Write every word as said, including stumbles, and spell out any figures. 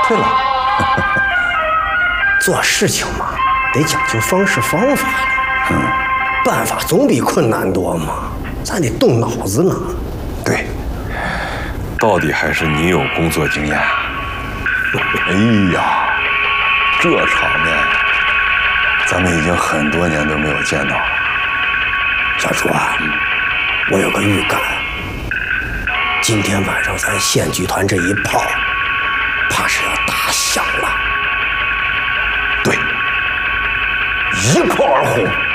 对了， 做事情嘛，得讲究方式方法的。 嗯， 办法总比困难多嘛，咱得动脑子呢。 对，到底还是你有工作经验。哎呀，这场面，咱们已经很多年都没有见到了。 小楚啊，嗯、我有个预感，今天晚上咱县剧团这一炮，怕是要打响了。 对，一炮而红。